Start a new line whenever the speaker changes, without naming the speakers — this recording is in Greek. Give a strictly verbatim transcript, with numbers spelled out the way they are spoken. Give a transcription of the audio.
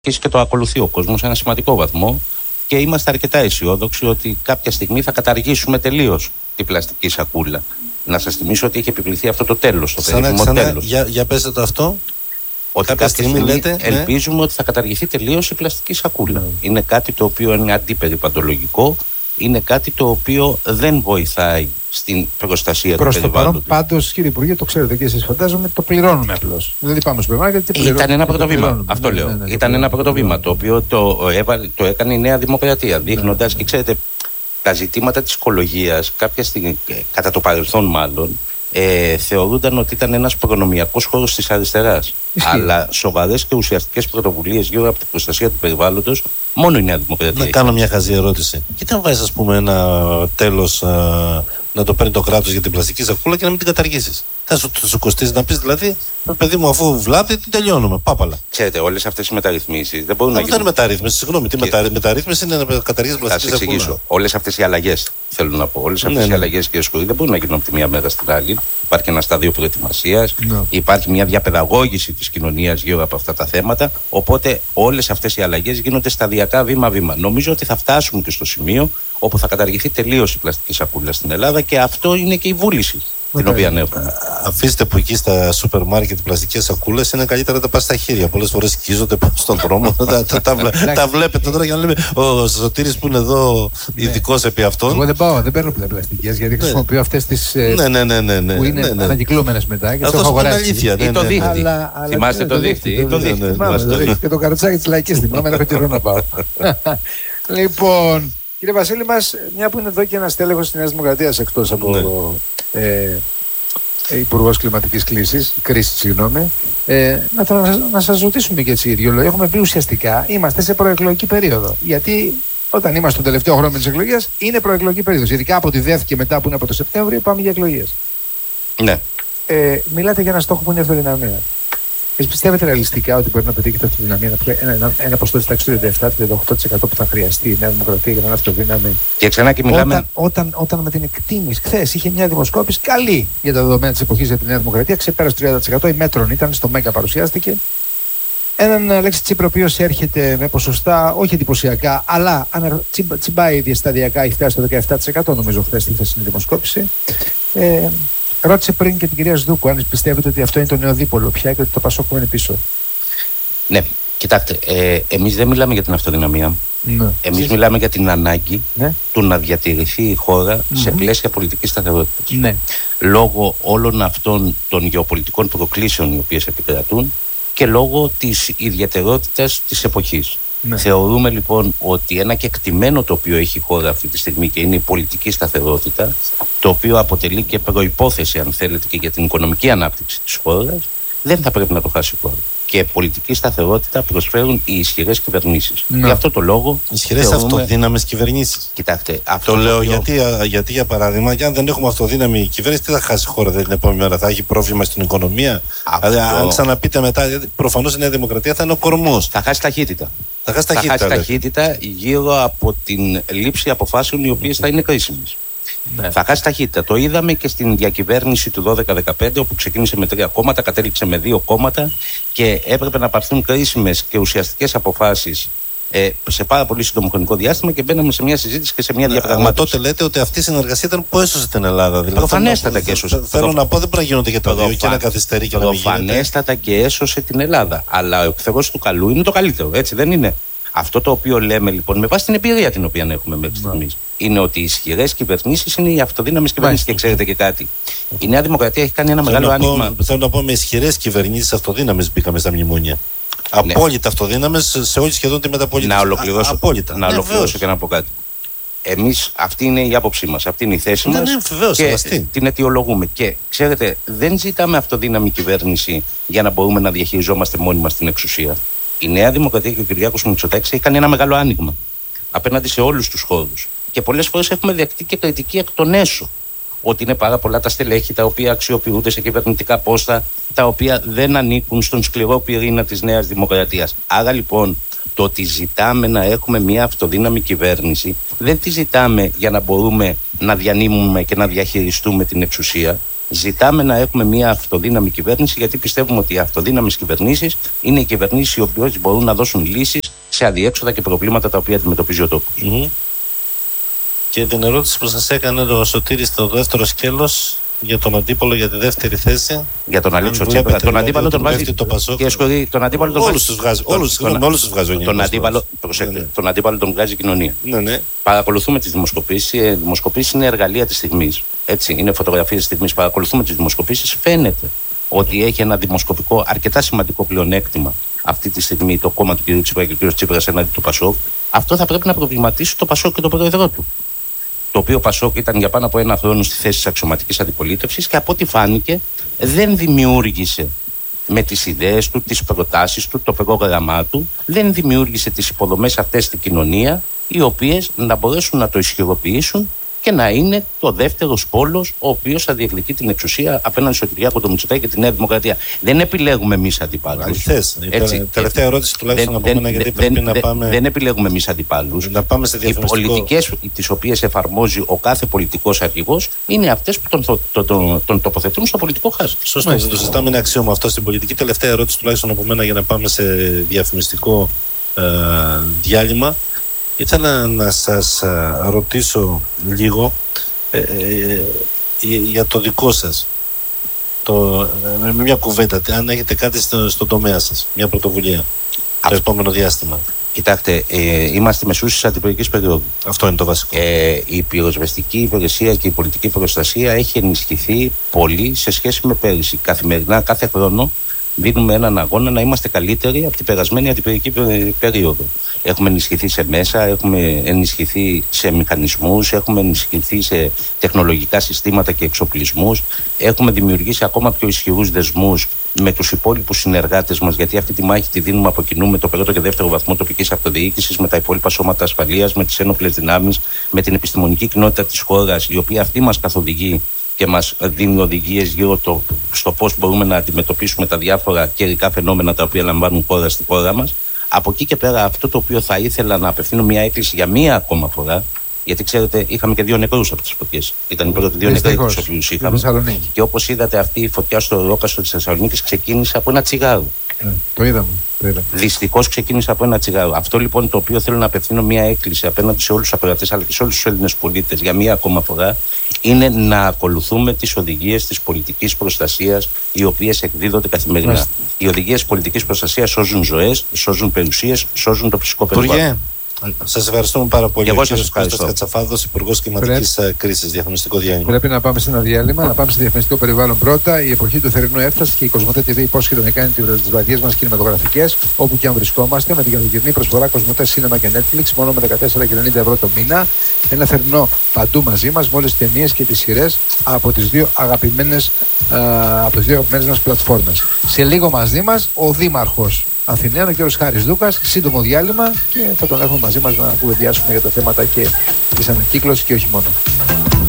και το ακολουθεί ο κόσμος σε ένα σημαντικό βαθμό και είμαστε αρκετά αισιόδοξοι ότι κάποια στιγμή θα καταργήσουμε τελείως την πλαστική σακούλα. Να σας θυμίσω ότι έχει επιβληθεί αυτό το τέλος, το περίφημο τέλος.
Για, για πέστε το αυτό.
Ότι κάποια, κάποια στιγμή, στιγμή λέτε, ελπίζουμε ναι. ότι θα καταργηθεί τελείως η πλαστική σακούλα. Mm. Είναι κάτι το οποίο είναι αντιπεριβαλλοντολογικό, είναι κάτι το οποίο δεν βοηθάει στην προστασία
προς
του περιβάλλοντος.
Προς το παρόν, πάντως, κύριε Υπουργέ, το ξέρετε και εσείς φαντάζομαι, το πληρώνουμε απλώς. Δηλαδή πάμε στο supermarket και πληρώνουμε.
Ήταν ένα πρώτο βήμα. Αυτό ναι, λέω. Ναι, ναι, ναι, Ήταν ναι, ένα πρώτο βήμα το οποίο το, το έκανε η Νέα Δημοκρατία, δείχνοντας ναι, και ξέρετε, τα ζητήματα της οικολογίας, κάποια στιγμή, κατά το παρελθόν μάλλον, Ε, θεωρούνταν ότι ήταν ένας προνομιακός χώρος της αριστεράς. Αλλά σοβαρές και ουσιαστικές πρωτοβουλίες γύρω από την προστασία του περιβάλλοντος, μόνο η Νέα Δημοκρατία.
Να κάνω μια χαζή ερώτηση. Και τι αν βάζεις, ας πούμε, ένα τέλος α, να το παίρνει το κράτος για την πλαστική σακούλα και να μην την καταργήσεις? Θα σου, σου κοστίζει να πεις, δηλαδή, παιδί μου, αφού βλάπτει, την τελειώνουμε. Πάπαλα.
Ξέρετε, όλες αυτές οι μεταρρυθμίσεις δεν μπορούν να γίνουν.
Αυτό είναι μεταρρύθμιση. Συγγνώμη, τι και... μεταρρύθμιση είναι να καταργήσεις πλαστική σακούλα? Θα σας εξηγήσω.
Όλες αυτές οι αλλαγές, θέλω να πω, όλες αυτές ναι, οι ναι. αλλαγές, κύριε Σκουρή, δεν μπορούν να γίνουν από τη μία μέρα στην άλλη. Υπάρχει ένα στάδιο προετοιμασίας, no. υπάρχει μια διαπαιδαγώγηση της κοινωνίας γύρω από αυτά τα θέματα. Οπότε όλες αυτές οι αλλαγές γίνονται σταδιακά βήμα-βήμα. Νομίζω ότι θα φτάσουμε και στο σημείο όπου θα καταργηθεί τελείως η πλαστική σακούλα στην Ελλάδα και αυτό είναι και η βούληση την οποία έχουμε.
Αφήστε που εκεί στα σούπερ μάρκετ οι πλαστικές σακούλες είναι καλύτερα να τα πας στα χέρια. Πολλές φορές σκίζονται στον δρόμο. τα, τα, τα, τα βλέπετε τώρα για να λέμε ο Σωτήρης που είναι εδώ ειδικός επί αυτών.
Εγώ δεν πάω, δεν παίρνω πλαστικές γιατί χρησιμοποιώ αυτές τις
ναι, ναι, ναι, ναι, ναι,
που είναι
ναι, ναι.
ανακυκλώμενες μετά και τις έχω
αγοράσει.
Ή το δίχτυ. Θυμάστε το δίχτυ.
Και το καροτσάκι της Λαϊκής θυμάμαι, έχω καιρό να πάω. Λοιπόν, κύριε Βασίλη μας, μια που είναι εδώ και ένας τέλεχος της Νέας Δημοκρατίας εκτός από Ε, Υπουργός Κλιματικής Κρίσης, κρίσης, συγγνώμη, ε, να, το, να, να σας ρωτήσουμε και έτσι δύο λόγια. Έχουμε πει ουσιαστικά είμαστε σε προεκλογική περίοδο. Γιατί όταν είμαστε τον τελευταίο χρόνο με τις εκλογές, είναι προεκλογική περίοδος. Ειδικά από τη ΔΕΘ και μετά που είναι από το Σεπτέμβριο, πάμε για εκλογές.
Ναι.
Ε, μιλάτε για ένα στόχο που είναι η αυτοδυναμία. Εσείς πιστεύετε ρεαλιστικά ότι μπορεί να πετύχετε αυτοδυναμία, ένα, ένα, ένα ποσοστό της τάξης του τριάντα επτά με τριάντα οκτώ τοις εκατό που θα χρειαστεί η Νέα Δημοκρατία για να είναι αυτοδύναμη?
Και ξανά και μιλάμε.
Όταν, όταν, όταν με την εκτίμηση, χθες είχε μια δημοσκόπηση καλή για τα δεδομένα της εποχής για τη Νέα Δημοκρατία, ξεπέρασε το τριάντα τοις εκατό, η Μέτρων ήταν, στο Μέγκα παρουσιάστηκε. Έναν Αλέξη Τσίπρα, ο οποίος έρχεται με ποσοστά όχι εντυπωσιακά, αλλά τσιμπ, τσιμπάει διασταδιακά, έχει φτάσει στο δεκαεπτά τοις εκατό νομίζω χθες στη χθεσινή δημοσκόπηση. Ε, Ρώτησε πριν και την κυρία Σδούκου αν πιστεύετε ότι αυτό είναι το νέο δίπολο πια και ότι το Πασόκ είναι πίσω.
Ναι, κοιτάξτε, ε, εμείς δεν μιλάμε για την αυτοδυναμία. Ναι. Εμείς μιλάμε για την ανάγκη ναι. του να διατηρηθεί η χώρα mm-hmm. σε πλαίσια πολιτικής σταθερότητας. Ναι. Λόγω όλων αυτών των γεωπολιτικών προκλήσεων οι οποίες επικρατούν και λόγω της ιδιαιτερότητας της εποχής. Ναι. Θεωρούμε λοιπόν ότι ένα κεκτημένο το οποίο έχει η χώρα αυτή τη στιγμή και είναι η πολιτική σταθερότητα, το οποίο αποτελεί και προϋπόθεση, αν θέλετε, και για την οικονομική ανάπτυξη της χώρας, δεν θα πρέπει να το χάσει η χώρα. Και πολιτική σταθερότητα προσφέρουν οι ισχυρές κυβερνήσεις. Ναι. Γι' αυτό το λόγο.
Ισχυρές θεωρούμε... αυτοδύναμες κυβερνήσεις.
Κοιτάξτε, αυτό
το λέω το... γιατί, γιατί, για παράδειγμα, αν δεν έχουμε αυτοδύναμη κυβέρνηση, τι θα χάσει η χώρα την επόμενη μέρα? Θα έχει πρόβλημα στην οικονομία. Αυτό... Δηλαδή, αν ξαναπείτε μετά, προφανώς η Νέα Δημοκρατία θα είναι ο κορμός.
Θα χάσει ταχύτητα.
Θα χάσει ταχύτητα,
θα χάσει ταχύτητα γύρω από την λήψη αποφάσεων οι οποίες θα είναι κρίσιμες. Ναι. Θα χάσει ταχύτητα. Το είδαμε και στην διακυβέρνηση του δώδεκα δεκαπέντε, όπου ξεκίνησε με τρία κόμματα, κατέληξε με δύο κόμματα και έπρεπε να πάρθουν κρίσιμες και ουσιαστικές αποφάσεις ε, σε πάρα πολύ σύντομο χρονικό διάστημα και μπαίναμε σε μια συζήτηση και σε μια διαπραγμάτευση.
Αλλά τότε λέτε ότι αυτή η συνεργασία ήταν που έσωσε την Ελλάδα. Δηλαδή,
προφανέστατα και έσωσε.
Θέλω να πω, δεν πρέπει να γίνονται και τα δύο και να καθυστερεί και να μην γίνεται.
Προφανέστατα και έσωσε την Ελλάδα. Αλλά ο εχθρός του καλού είναι το καλύτερο, έτσι δεν είναι? Αυτό το οποίο λέμε λοιπόν, με βάση την εμπειρία την οποία έχουμε μέχρι στιγμής, είναι ότι οι ισχυρές κυβερνήσεις είναι οι αυτοδύναμες κυβερνήσεις. Και ξέρετε και κάτι. Η Νέα Δημοκρατία έχει κάνει ένα
θέλω
μεγάλο
πω,
άνοιγμα.
Θέλω να πω, με ισχυρές κυβερνήσεις αυτοδύναμες μπήκαμε στα μνημόνια. Ναι. Απόλυτα αυτοδύναμες σε όλη σχεδόν τη μεταπολίτευση.
Να ολοκληρώσω,
απόλυτα.
Να
ναι,
ολοκληρώσω και να πω κάτι. Εμείς, αυτή είναι η άποψή μας, αυτή είναι η θέση
ναι,
μας
ναι, βεβαίως,
και
αστή.
την αιτιολογούμε. Και ξέρετε, δεν ζητάμε αυτοδύναμη κυβέρνηση για να μπορούμε να διαχειριζόμαστε μόνοι μας την εξουσία. Η Νέα Δημοκρατία και ο Κυριάκος Μητσοτάκης έχει κάνει ένα μεγάλο άνοιγμα απέναντι σε όλους τους χώρους. Και πολλές φορές έχουμε δεχτεί και κριτική εκ των έσω. Ότι είναι πάρα πολλά τα στελέχη τα οποία αξιοποιούνται σε κυβερνητικά πόστα, τα οποία δεν ανήκουν στον σκληρό πυρήνα της Νέας Δημοκρατίας. Άρα λοιπόν, το ότι ζητάμε να έχουμε μια αυτοδύναμη κυβέρνηση, δεν τη ζητάμε για να μπορούμε να διανύμουμε και να διαχειριστούμε την εξουσία. Ζητάμε να έχουμε μια αυτοδύναμη κυβέρνηση, γιατί πιστεύουμε ότι οι αυτοδύναμες κυβερνήσεις είναι οι κυβερνήσεις οι οποίες μπορούν να δώσουν λύσεις σε αδιέξοδα και προβλήματα τα οποία αντιμετωπίζει ο τόπος.
Mm-hmm. Και την ερώτηση που σας έκανε ο Σωτήρης στο δεύτερο σκέλος για τον αντίπαλο για τη δεύτερη θέση.
Για τον Αλέξο Τσίπρα. Τον αντίπαλο τον βάζει.
Το Πασόκ,
και σχολή, τον αντίπαλο τον
όλους τους βγάζει. Όλους τους βγάζει.
Τον αντίπαλο, προσέξτε, ναι, ναι. τον αντίπαλο τον βγάζει η κοινωνία.
Ναι, ναι.
Παρακολουθούμε τις δημοσκοπήσεις. Οι δημοσκοπήσεις είναι εργαλεία της στιγμής. Έτσι, είναι φωτογραφίες της στιγμής. Παρακολουθούμε τις δημοσκοπήσεις. Φαίνεται ότι έχει ένα δημοσκοπικό αρκετά σημαντικό πλεονέκτημα αυτή τη στιγμή το κόμμα του κ. Τσίπρα και ο κ. Τσίπρας εναντί του Πασόκ. Αυτό θα πρέπει να προβληματίσει το Πασόκ και τον πρόεδρό του. Το οποίο Πασόκ ήταν για πάνω από ένα χρόνο στη θέση της αξιωματικής αντιπολίτευσης και από ό,τι φάνηκε δεν δημιούργησε με τις ιδέες του, τις προτάσεις του, το πρόγραμμά του, δεν δημιούργησε τις υποδομές αυτές στην κοινωνία, οι οποίες να μπορέσουν να το ισχυροποιήσουν και να είναι το δεύτερο πόλος ο οποίος θα διεκδικεί την εξουσία απέναντι στο Κυριάκο τον Μητσοτάκη και τη Νέα Δημοκρατία. Δεν επιλέγουμε εμείς αντιπάλους.
Αληθές. Τελευταία ερώτηση τουλάχιστον από μένα, γιατί πρέπει
δεν,
να πάμε.
Δεν επιλέγουμε εμείς αντιπάλους.
Να πάμε σε διαφημιστικό.
Οι πολιτικές τις οποίες εφαρμόζει ο κάθε πολιτικός αρχηγός είναι αυτές που τον, τον, τον, τον τοποθετούν στο πολιτικό χάσμα.
Σωστό. Δεν το συζητάμε, είναι αξίωμα αυτό στην πολιτική. Τελευταία ερώτηση τουλάχιστον από μένα για να πάμε σε διαφημιστικό ε, διάλειμμα. Ήθελα να σας ρωτήσω λίγο ε, ε, για το δικό σας, το, με μια κουβέντα, αν έχετε κάτι στο, στον τομέα σας, μια πρωτοβουλία, Α, το επόμενο διάστημα.
Κοιτάξτε, ε, είμαστε μεσούσης αντιπολιτικής περίοδου.
Αυτό είναι το βασικό.
Ε, η πυροσβεστική υπηρεσία και η πολιτική προστασία έχει ενισχυθεί πολύ σε σχέση με πέρυσι. Καθημερινά, κάθε χρόνο, δίνουμε έναν αγώνα να είμαστε καλύτεροι από την περασμένη αντιπυρική περίοδο. Έχουμε ενισχυθεί σε μέσα, έχουμε ενισχυθεί σε μηχανισμούς, έχουμε ενισχυθεί σε τεχνολογικά συστήματα και εξοπλισμούς, έχουμε δημιουργήσει ακόμα πιο ισχυρούς δεσμούς με τους υπόλοιπους συνεργάτες μας, γιατί αυτή τη μάχη τη δίνουμε από κοινού με το πρώτο και δεύτερο βαθμό τοπικής αυτοδιοίκησης, με τα υπόλοιπα σώματα ασφαλείας, με τις ένοπλες δυνάμεις, με την επιστημονική κοινότητα της χώρας, η οποία αυτή μας καθοδηγεί και μας δίνει οδηγίες γύρω το, στο πώς μπορούμε να αντιμετωπίσουμε τα διάφορα καιρικά φαινόμενα τα οποία λαμβάνουν χώρα στη χώρα μας. Από εκεί και πέρα, αυτό το οποίο θα ήθελα να απευθύνω μια έκκληση για μία ακόμα φορά, γιατί ξέρετε, είχαμε και δύο νεκρούς από τις φωτιές. Ήταν οι πρώτοι δύο νεκροί τους οποίους είχαμε. Και όπως είδατε, αυτή η φωτιά στο Ρόκαστρο της Θεσσαλονίκης ξεκίνησε από ένα τσιγάρο.
Ε, το είδαμε.
Δυστυχώς ξεκίνησε από ένα τσιγάρο. Αυτό λοιπόν το οποίο θέλω να απευθύνω μια έκκληση απέναντι σε όλους τους ακροατές αλλά και σε όλους τους Έλληνες πολίτες για μία ακόμα φορά είναι να ακολουθούμε τις οδηγίες της πολιτικής προστασίας, οι οποίες εκδίδονται καθημερινά. Μάλιστα. Οι οδηγίες πολιτικής προστασίας σώζουν ζωές, σώζουν περιουσίες, σώζουν το φυσικό περιβάλλον.
Σας ευχαριστούμε πάρα πολύ.
Εγώ
σας ευχαριστώ. Κώστας Κατσαφάδος, Υπουργός Κλιματικής Πρέπει... Κρίσης, διαφημιστικό διάλειμμα.
Πρέπει να πάμε σε ένα διάλειμμα, να πάμε σε διαφημιστικό περιβάλλον πρώτα. Η εποχή του θερινού έφτασε και η Κοσμοτέ τι βι υπόσχεται να κάνει τις βραδιές μας κινηματογραφικές, όπου και αν βρισκόμαστε, με την καλοκαιρινή προσφορά Κοσμοτέ Cinema και Netflix, μόνο με δεκατέσσερα και ενενήντα ευρώ το μήνα. Ένα θερινό παντού μαζί μας, με όλες τις ταινίες και τις σειρές από τις δύο αγαπημένες, από τις δύο αγαπημένες μας πλατφόρμες. Σε λίγο μαζί μας ο Δήμαρχος Αθηναίων, ο κ. Χάρης Δούκας, σύντομο διάλειμμα και θα τον έχουμε μαζί μας να κουβεντιάσουμε για τα θέματα και της ανακύκλωσης και όχι μόνο.